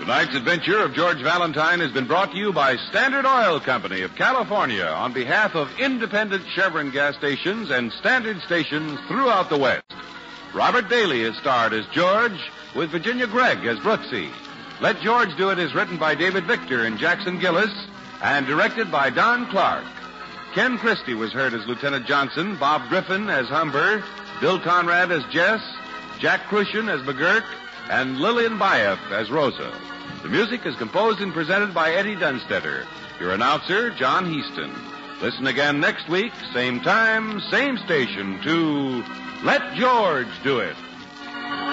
Tonight's adventure of George Valentine has been brought to you by Standard Oil Company of California on behalf of independent Chevron gas stations and Standard stations throughout the West. Robert Daly is starred as George, with Virginia Gregg as Brooksy. Let George Do It is written by David Victor and Jackson Gillis and directed by Don Clark. Ken Christie was heard as Lieutenant Johnson, Bob Griffin as Humber, Bill Conrad as Jess, Jack Crucian as McGurk, and Lillian Bayef as Rosa. The music is composed and presented by Eddie Dunstetter. Your announcer, John Heaston. Listen again next week, same time, same station, to Let George Do It.